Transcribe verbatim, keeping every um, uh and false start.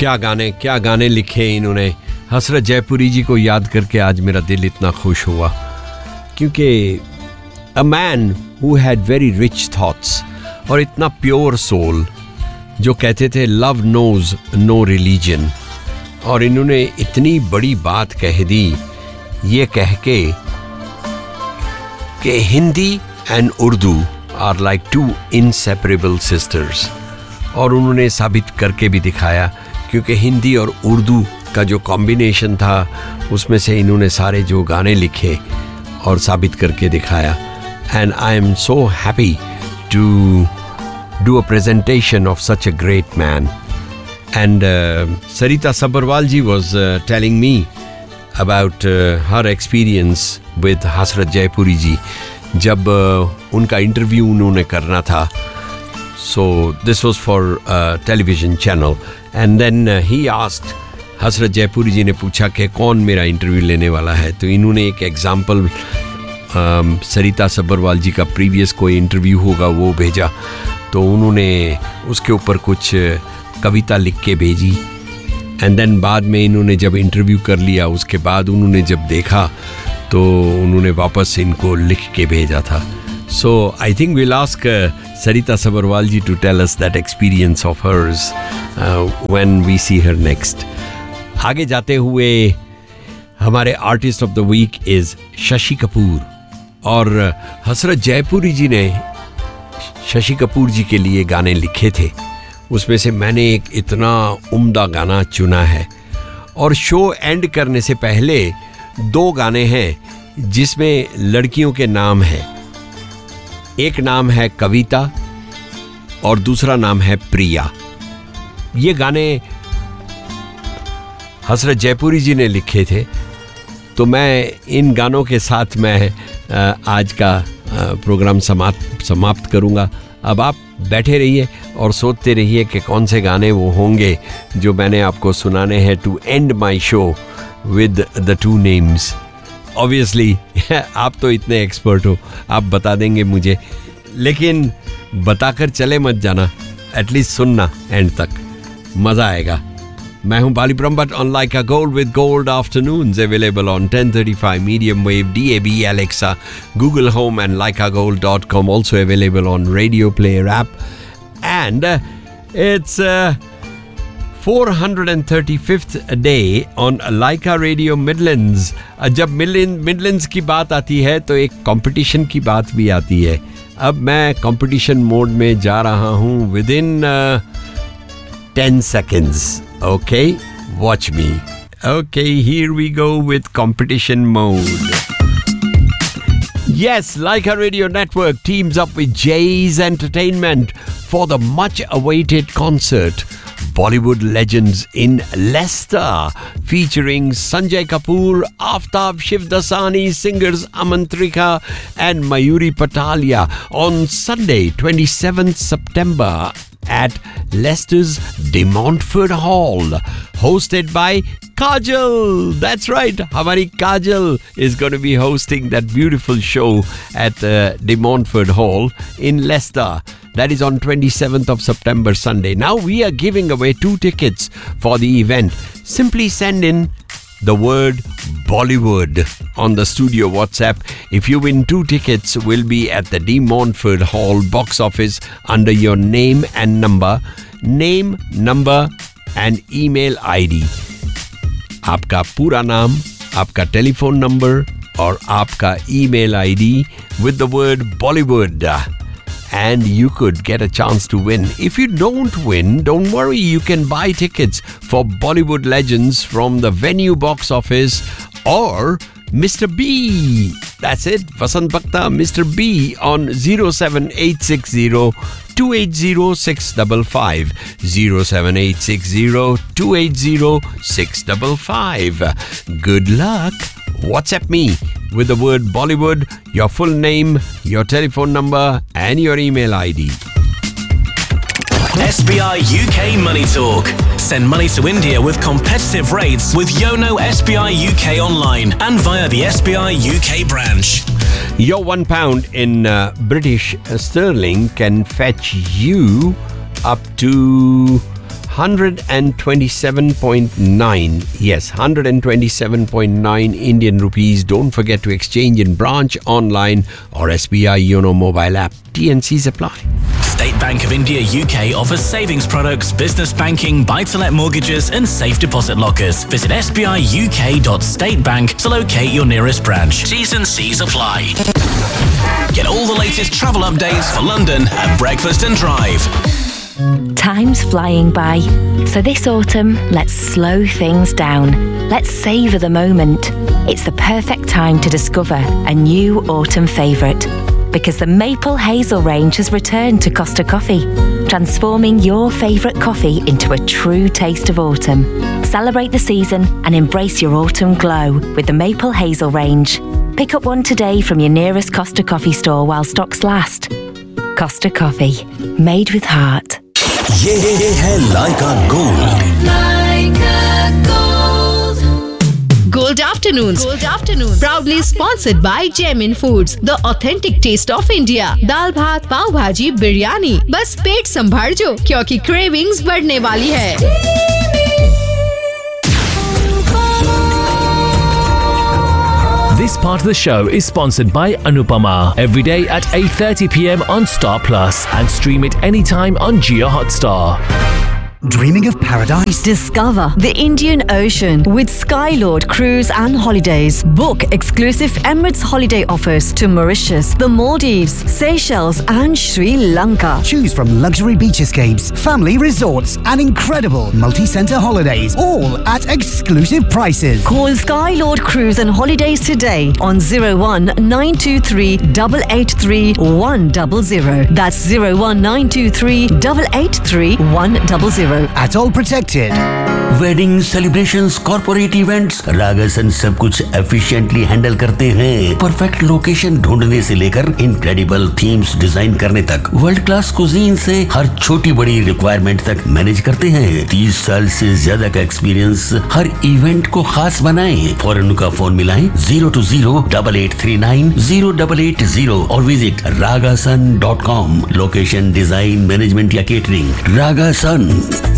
क्या गाने क्या गाने लिखे इन्होंने। हसरत जयपुरी जी को याद करके आज मेरा दिल इतना खुश हुआ, क्योंकि a man who had very rich thoughts और इतना प्योर सोल, जो कहते थे लव नोज नो रिलीजन, और इन्होंने इतनी बड़ी बात कह दी ये कह के कि Hindi and Urdu are like to inseparable sisters. और उन्होंने साबित करके भी दिखाया, क्योंकि हिंदी और उर्दू का जो कॉम्बिनेशन था उसमें से इन्होंने सारे जो गाने लिखे और साबित करके दिखाया। And I am so happy to do a presentation of such a great man. And uh, Sarita Sabharwal ji was uh, telling me about uh, her experience with Hasrat Jaipuri ji जब uh, उनका interview उन्होंने करना था. So this was for uh, television channel, and then uh, he asked, हसरत जयपुरी जी ने पूछा कि कौन मेरा इंटरव्यू लेने वाला है. तो इन्होंने एक एग्जाम्पल uh, सरिता सब्बरवाल जी का प्रीवियस कोई इंटरव्यू होगा वो भेजा. तो उन्होंने उसके ऊपर कुछ कविता लिख के भेजी. एंड देन बाद में इन्होंने जब इंटरव्यू कर लिया, उसके बाद उन्होंने जब देखा तो उन्होंने वापस इनको लिख के भेजा था. सो I think will ask Sarita Sabharwal ji to tell us that experience of hers when we C her next. आगे जाते हुए हमारे artist of the week is Shashi Kapoor. और हसरत जयपुरी जी ने शशि कपूर जी के लिए गाने लिखे थे. उसमें से मैंने एक इतना उम्दा गाना चुना है. और शो एंड करने से पहले दो गाने हैं जिसमें लड़कियों के नाम हैं. एक नाम है कविता और दूसरा नाम है प्रिया. ये गाने हसरत जयपुरी जी ने लिखे थे. तो मैं इन गानों के साथ मैं आज का प्रोग्राम समाप्त समाप्त करूँगा. अब आप बैठे रहिए और सोचते रहिए कि कौन से गाने वो होंगे जो मैंने आपको सुनाने हैं to and my show with the two names. Obviously आप तो इतने एक्सपर्ट हो, आप बता देंगे मुझे, लेकिन बताकर चले मत जाना, एटलीस्ट सुनना एंड तक, मज़ा आएगा. मैं हूं बाली Brahmbhatt on Like a Gold with Gold Afternoons, available on ten thirty-five medium wave, D A B, Alexa, Google Home and like a gold dot com, also available on Radio Player app. And uh, it's uh, four hundred thirty-fifth day on Laika Radio Midlands. uh, जब Midlands की बात आती है तो एक competition की बात भी आती है. अब मैं कंपटीशन मोड में जा रहा हूँ within uh, ten seconds. Okay, watch me. Okay, here we go with competition mode. Yes, Laika Radio Network teams up with Jay's Entertainment for the much-awaited concert Bollywood Legends in Leicester, featuring Sanjay Kapoor, Aftab Shivdasani, singers Amantrika and Mayuri Patalia on Sunday, twenty-seventh September at Leicester's De Montfort Hall, hosted by Kajal. That's right, Hamari Kajal is going to be hosting that beautiful show at uh, De Montfort Hall in Leicester. That is on twenty-seventh of September, Sunday. Now we are giving away two tickets for the event. Simply send in the word Bollywood on the studio WhatsApp. If you win two tickets, will be at the De Montfort Hall box office under your name and number. Name, number and email I D. आपका पूरा नाम, आपका telephone number और आपका email I D with the word Bollywood. And you could get a chance to win. If you don't win, don't worry. You can buy tickets for Bollywood Legends from the venue box office or Mister B. That's it. Vasant Bhakta, Mister B on zero seven eight six zero two eight zero six five five. zero seven eight six zero two eight zero six five five. Good luck. WhatsApp me with the word Bollywood, your full name, your telephone number and your email I D. S B I U K Money Talk. Send money to India with competitive rates with Yono S B I U K online and via the S B I U K branch. Your one pound in uh, British sterling can fetch you up to one one twenty-seven point nine. Yes, one twenty-seven point nine Indian rupees. Don't forget to exchange in branch, online or S B I Yono mobile app. T N Cs apply. State Bank of India U K offers savings products, business banking, buy-to-let mortgages and safe deposit lockers. Visit s b i u k dot state bank to locate your nearest branch. T's and C's apply. Get all the latest travel updates for London at Breakfast and Drive. Time's flying by, so this autumn, let's slow things down. Let's savour the moment. It's the perfect time to discover a new autumn favourite, because the Maple Hazel range has returned to Costa Coffee, transforming your favourite coffee into a true taste of autumn. Celebrate the season and embrace your autumn glow with the Maple Hazel range. Pick up one today from your nearest Costa Coffee store while stocks last. Costa Coffee, made with heart. ये है लाइका gold. Lyca gold. Gold Afternoons. Gold Afternoons. Proudly sponsored by Gemin Foods, the authentic taste of India. दाल भात, पाव भाजी, बिरयानी, बस पेट संभाल जो, क्योंकि cravings बढ़ने वाली है। This part of the show is sponsored by Anupama. Every day at eight thirty p m on Star Plus and stream it anytime on Jio Hotstar. Dreaming of paradise? Discover the Indian Ocean with Skylord Cruise and Holidays. Book exclusive Emirates holiday offers to Mauritius, the Maldives, Seychelles and Sri Lanka. Choose from luxury beach escapes, family resorts and incredible multi-centre holidays, all at exclusive prices. Call Skylord Cruise and Holidays today on zero one nine two three eight eight three one zero zero. That's zero one nine two three eight eight three one zero zero. At all protected. Wedding celebrations, corporate events, रागासन सब कुछ efficiently handle करते हैं। Perfect location ढूंढने से लेकर incredible themes design करने तक, world class cuisine से हर छोटी बड़ी रिक्वायरमेंट तक मैनेज करते हैं। तीस साल से ज्यादा का एक्सपीरियंस हर इवेंट को खास बनाए। फौरन का फोन मिलाएं zero to zero double eight three nine zero double eight zero और visit रागासन dot com. Location, design, management या केटरिंग, रागासन।